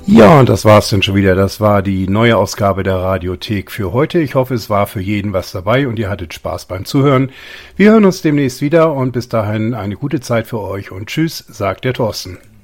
Ja, und das war's dann schon wieder. Das war die neue Ausgabe der Radiothek für heute. Ich hoffe, es war für jeden was dabei und ihr hattet Spaß beim Zuhören. Wir hören uns demnächst wieder und bis dahin eine gute Zeit für euch und tschüss, sagt der Thorsten.